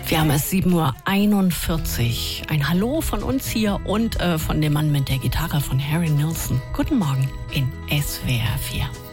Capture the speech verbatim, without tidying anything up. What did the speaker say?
Wir haben es sieben Uhr einundvierzig. Ein Hallo von uns hier und äh, von dem Mann mit der Gitarre von Harry Nilsson. Guten Morgen in S W R vier.